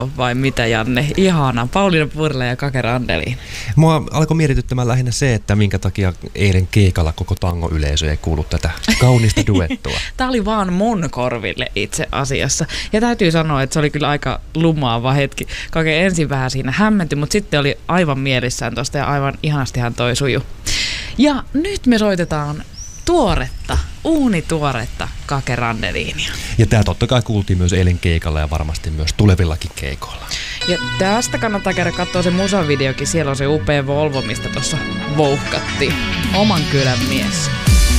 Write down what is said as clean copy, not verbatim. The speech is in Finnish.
vai mitä, Janne? Ihana. Pauliina Purla ja Kake Randeliin. Mua alkoi mietityttämään lähinnä se, että minkä takia eilen keikalla koko tango-yleisö ei kuullut tätä kaunista duettoa. Tämä oli vaan mun korville itse asiassa. Ja täytyy sanoa, että se oli kyllä aika lumaava hetki. Kake ensin vähän siinä hämmentyi, mutta sitten oli aivan mielissään tosta ja aivan ihanastihan toi suju. Ja nyt me soitetaan uunituoretta Kake Randeliinia. Ja tää totta kai kuultiin myös eilen keikalla ja varmasti myös tulevillakin keikoilla. Ja tästä kannattaa käydä katsoa se musavideokin. Siellä on se upea Volvo, mistä tuossa vouhkattiin. Oman kylän mies.